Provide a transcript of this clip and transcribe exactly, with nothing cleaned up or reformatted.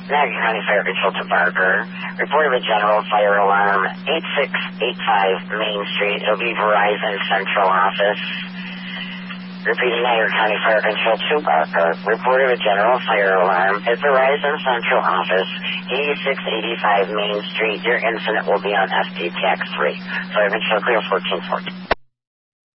Niagara County Fire Control to Barker. Report of a general fire alarm, eight six eight five Main Street. It'll be Verizon Central Office. Repeating, Niagara County Fire Control to Barker. Report of a general fire alarm at Verizon Central Office, eighty-six eighty-five Main Street. Your incident will be on S D T X three. Fire Control clear fourteen fourteen.